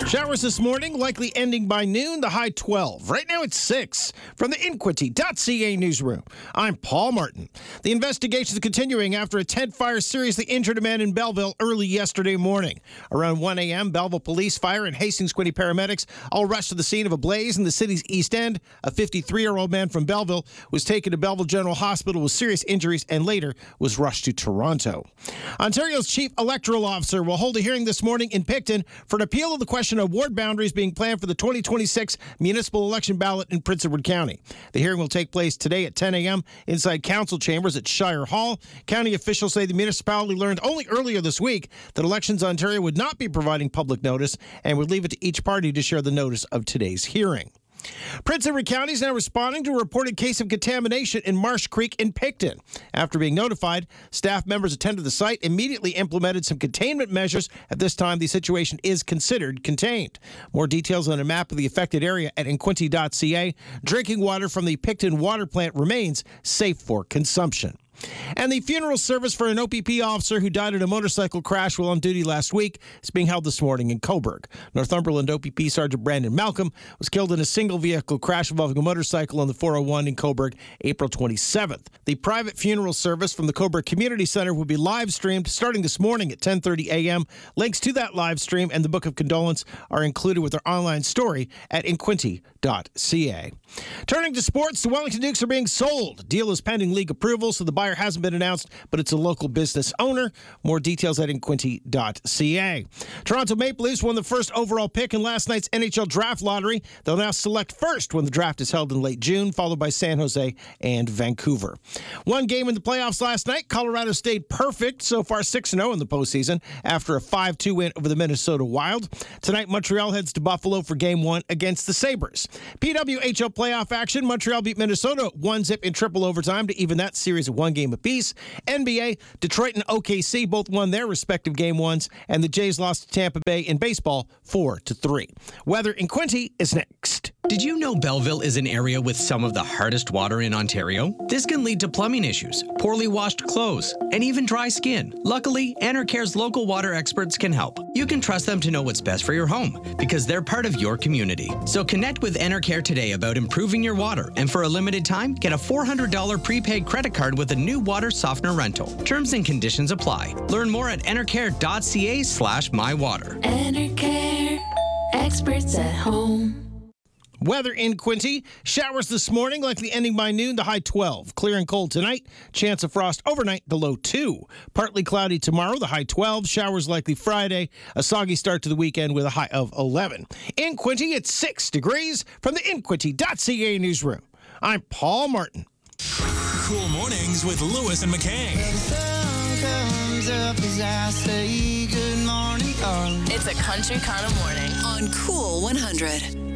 Showers this morning, likely ending by noon, the high 12. Right now it's 6. From the Inquity.ca newsroom, I'm Paul Martin. The investigation is continuing after a tent fire seriously injured a man in Belleville early yesterday morning. Around 1 a.m., Belleville Police, Fire, and Hastings Quinte paramedics all rushed to the scene of a blaze in the city's East End. A 53-year-old man from Belleville was taken to Belleville General Hospital with serious injuries and later was rushed to Toronto. Ontario's chief electoral officer will hold a hearing this morning in Picton for an appeal of the question of ward boundaries being planned for the 2026 municipal election ballot in Prince Edward County. The hearing will take place today at 10 a.m. inside council chambers at Shire Hall. County officials say the municipality learned only earlier this week that Elections Ontario would not be providing public notice and would leave it to each party to share the notice of today's hearing. Prince Edward County is now responding to a reported case of contamination in Marsh Creek in Picton. After being notified, staff members attended the site, immediately implemented some containment measures. At this time, the situation is considered contained. More details on a map of the affected area at inquity.ca. Drinking water from the Picton water plant remains safe for consumption. And the funeral service for an OPP officer who died in a motorcycle crash while on duty last week is being held this morning in Cobourg. Northumberland OPP Sergeant Brandon Malcolm was killed in a single-vehicle crash involving a motorcycle on the 401 in Cobourg, April 27th. The private funeral service from the Cobourg Community Center will be live-streamed starting this morning at 10:30 a.m. Links to that live stream and the Book of Condolence are included with our online story at inquity.ca. Turning to sports, the Wellington Dukes are being sold. Deal is pending league approval, so the buyer hasn't been announced, but it's a local business owner. More details at inquity.ca. Toronto Maple Leafs won the first overall pick in last night's NHL draft lottery. They'll now select first when the draft is held in late June, followed by San Jose and Vancouver. One game in the playoffs last night. Colorado stayed perfect, so far 6-0 in the postseason after a 5-2 win over the Minnesota Wild. Tonight, Montreal heads to Buffalo for Game 1 against the Sabres. PWHL playoff action. Montreal beat Minnesota 1-0 in triple overtime to even that series of one game apiece. NBA, Detroit and OKC both won their respective Game 1s, and the Jays lost to Tampa Bay in baseball 4-3. Weather in Quinte is next. Did you know Belleville is an area with some of the hardest water in Ontario? This can lead to plumbing issues, poorly washed clothes, and even dry skin. Luckily, Enercare's local water experts can help. You can trust them to know what's best for your home because they're part of your community. So connect with Enercare today about improving your water, and for a limited time, get a $400 prepaid credit card with a new water softener rental. Terms and conditions apply. Learn more at enercare.ca/mywater. Enercare, experts at home. Weather in Quinte. Showers this morning, likely ending by noon, the high 12. Clear and cold tonight. Chance of frost overnight, the low 2. Partly cloudy tomorrow, the high 12. Showers likely Friday. A soggy start to the weekend with a high of 11. In Quinte, it's 6 degrees. From the Inquity.ca newsroom, I'm Paul Martin. Cool Mornings with Lewis and McKay. It's a country kind of morning on Cool 100.